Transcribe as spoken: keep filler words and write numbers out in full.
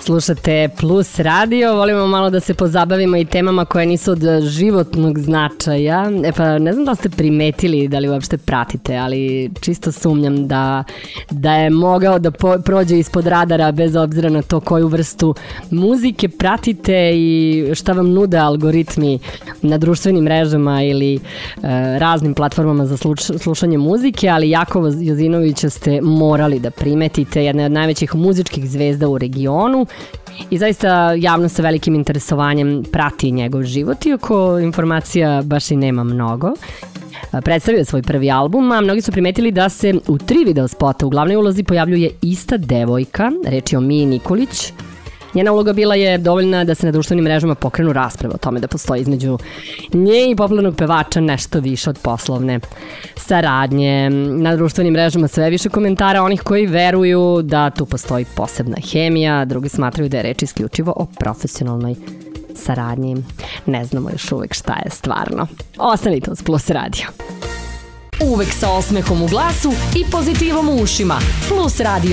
Slušate Plus radio, volimo malo da se pozabavimo i temama koje nisu od životnog značaja. E pa ne znam da li ste primetili, da li uopšte pratite, ali čisto sumnjam da, da je mogao da po, prođe ispod radara bez obzira na to koju vrstu muzike pratite i šta vam nude algoritmi na društvenim mrežama ili e, raznim platformama za sluč, slušanje muzike, ali Jakova Jozinovića ste morali da primetite, jedna od najvećih muzičkih zvezda u regionu. I zaista javno sa velikim interesovanjem prati njegov život, iako informacija baš i nema mnogo. Predstavio svoj prvi album, a mnogi su primetili da se u tri video spota u glavnoj ulozi pojavljuje ista devojka, reč je o Miji Nikolić. Njena uloga bila je dovoljna da se na društvenim mrežama pokrenu rasprave o tome da postoji između nje i popularnog pevača nešto više od poslovne saradnje. Na društvenim mrežama sve više komentara onih koji veruju da tu postoji posebna hemija, drugi smatraju da je reč isključivo o profesionalnoj saradnji. Ne znamo još uvek šta je stvarno. Ostanite uz Plus radio. Uvek sa osmehom u glasu i pozitivom u ušima. Plus radio.